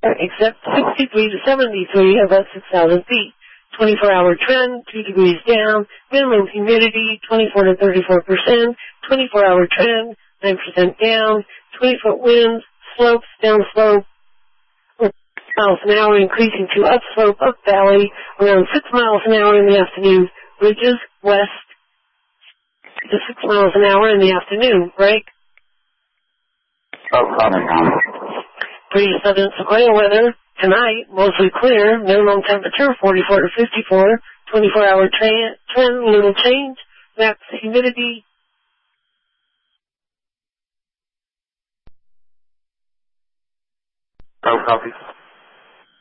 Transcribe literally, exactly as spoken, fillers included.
except sixty-three to seventy-three above six thousand feet. twenty-four hour trend, two degrees down. Minimum humidity, twenty-four to thirty-four percent. twenty-four hour trend, nine percent down. twenty foot winds, slopes, down slope, miles an hour increasing to upslope, up valley, around six miles an hour in the afternoon. Ridges, west to six miles an hour in the afternoon. Break. Oh, coming on. Pretty southern Sequoia weather. Tonight, mostly clear. Minimum temperature, forty-four to fifty-four. twenty-four hour tra- trend, little change. Max humidity. Oh, copy.